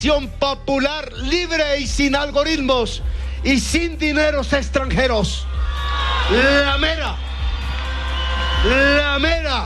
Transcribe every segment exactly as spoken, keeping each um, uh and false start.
Popular libre y sin algoritmos y sin dineros extranjeros. La mera, la mera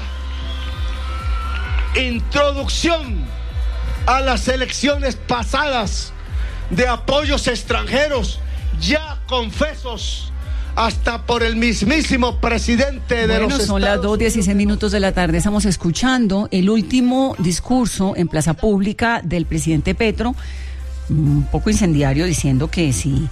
introducción a las elecciones pasadas de apoyos extranjeros ya confesos hasta por el mismísimo presidente de bueno, los Estados son las dos dieciséis minutos de la tarde. Estamos escuchando el último discurso en Plaza Pública del presidente Petro, un poco incendiario, diciendo que si,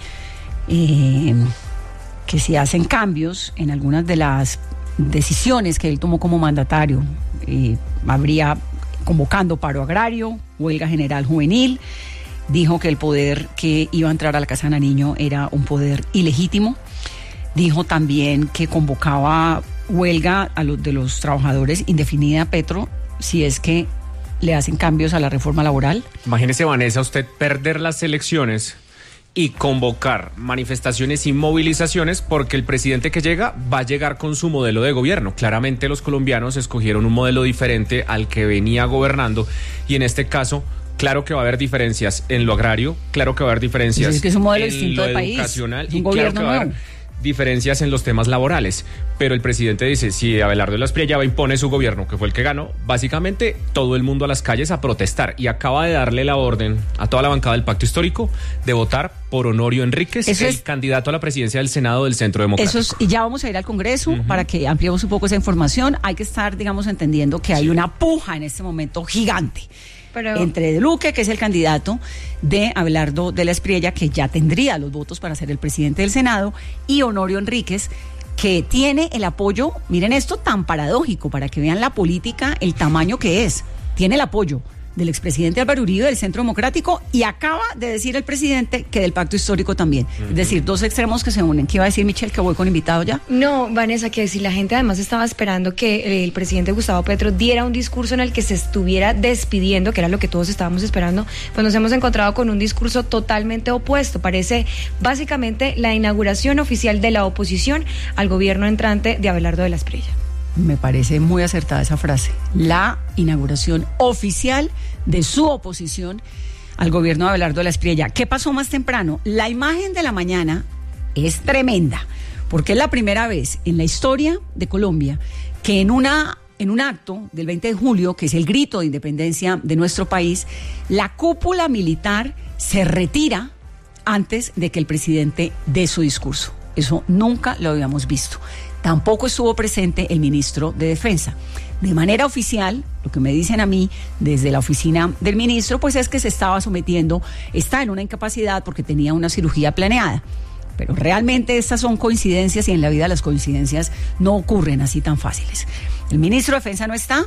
eh, que si hacen cambios en algunas de las decisiones que él tomó como mandatario, eh, habría convocando paro agrario, huelga general juvenil. Dijo que el poder que iba a entrar a la Casa de Nariño era un poder ilegítimo. Dijo también que convocaba huelga a los de los trabajadores indefinida, Petro, si es que le hacen cambios a la reforma laboral. Imagínese, Vanessa, usted perder las elecciones y convocar manifestaciones y movilizaciones porque el presidente que llega va a llegar con su modelo de gobierno. Claramente los colombianos escogieron un modelo diferente al que venía gobernando y en este caso, claro que va a haber diferencias en lo agrario, claro que va a haber diferencias pues es que es un modelo en distinto lo de país, educacional es un y gobierno claro que va a haber nuevo. diferencias en los temas laborales, pero el presidente dice, si Abelardo de la Espriella va a impone su gobierno, que fue el que ganó, básicamente todo el mundo a las calles a protestar, y acaba de darle la orden a toda la bancada del Pacto Histórico de votar por Honorio Enríquez, Eso el es, candidato a la presidencia del Senado del Centro Democrático. Eso es, y ya vamos a ir al Congreso uh-huh. para que ampliemos un poco esa información. Hay que estar, digamos, entendiendo que hay sí. una puja en este momento gigante. Pero... entre Duque, que es el candidato de Abelardo de la Espriella, que ya tendría los votos para ser el presidente del Senado, y Honorio Enríquez, que tiene el apoyo, miren esto tan paradójico, para que vean la política, el tamaño que es, tiene el apoyo del expresidente Álvaro Uribe del Centro Democrático y acaba de decir el presidente que del Pacto Histórico también. Uh-huh. Es decir, dos extremos que se unen. ¿Qué iba a decir Michelle, que voy con invitado ya? No, Vanessa, que si la gente además estaba esperando que el presidente Gustavo Petro diera un discurso en el que se estuviera despidiendo, que era lo que todos estábamos esperando, pues nos hemos encontrado con un discurso totalmente opuesto. Parece básicamente la inauguración oficial de la oposición al gobierno entrante de Abelardo de la Espriella. Me parece muy acertada esa frase. La inauguración oficial de su oposición al gobierno de Abelardo de la Espriella. ¿Qué pasó más temprano? La imagen de la mañana es tremenda, porque es la primera vez en la historia de Colombia que en una en un acto del veinte de julio, que es el grito de independencia de nuestro país, la cúpula militar se retira antes de que el presidente dé su discurso. Eso nunca lo habíamos visto. Tampoco estuvo presente el ministro de Defensa. De manera oficial, lo que me dicen a mí desde la oficina del ministro, pues es que se estaba sometiendo, está en una incapacidad porque tenía una cirugía planeada. Pero realmente estas son coincidencias y en la vida las coincidencias no ocurren así tan fáciles. El ministro de Defensa no está,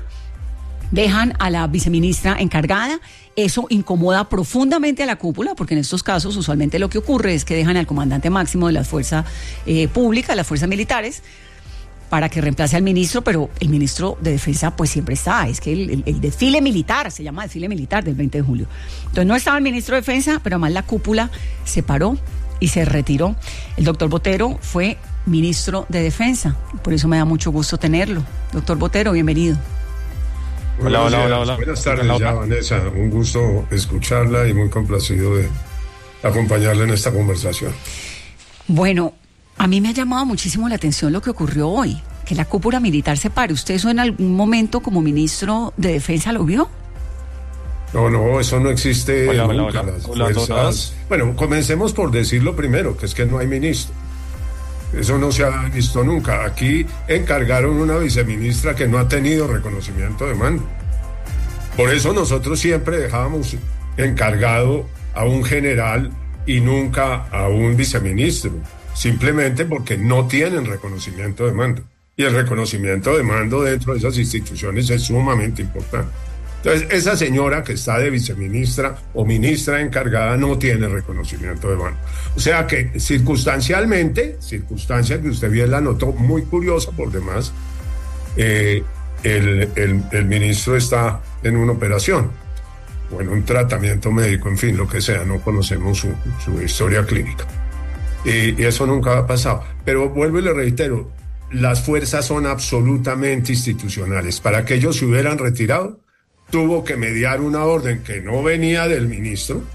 dejan a la viceministra encargada. Eso incomoda profundamente a la cúpula, porque en estos casos usualmente lo que ocurre es que dejan al comandante máximo de la fuerza eh, pública, de las fuerzas militares, para que reemplace al ministro, pero el ministro de Defensa pues siempre está. Es que el, el, el desfile militar, se llama desfile militar del veinte de julio. Entonces no estaba el ministro de Defensa, pero además la cúpula se paró y se retiró. El doctor Botero fue ministro de Defensa, por eso me da mucho gusto tenerlo. Doctor Botero, bienvenido. Hola, hola, hola, hola. Buenas tardes, ya, Vanessa. Un gusto escucharla y muy complacido de acompañarla en esta conversación. Bueno, a mí me ha llamado muchísimo la atención lo que ocurrió hoy, que la cúpula militar se pare. ¿Usted eso en algún momento como ministro de Defensa lo vio? No, no, eso no existe hola, nunca. Hola, Las hola, fuerzas... hola. Bueno, comencemos por decirlo primero, que es que no hay ministro. Eso no se ha visto nunca. Aquí encargaron una viceministra que no ha tenido reconocimiento de mando. Por eso nosotros siempre dejábamos encargado a un general y nunca a un viceministro. Simplemente porque no tienen reconocimiento de mando. Y el reconocimiento de mando dentro de esas instituciones es sumamente importante. Entonces, esa señora que está de viceministra o ministra encargada no tiene reconocimiento de mando. O sea que circunstancialmente, circunstancia que usted bien la notó, muy curiosa por demás, eh, el, el, el ministro está en una operación o en un tratamiento médico, en fin, lo que sea, no conocemos su, su historia clínica. Y, y eso nunca ha pasado. Pero vuelvo y le reitero, las fuerzas son absolutamente institucionales. Para que ellos se hubieran retirado, tuvo que mediar una orden que no venía del ministro,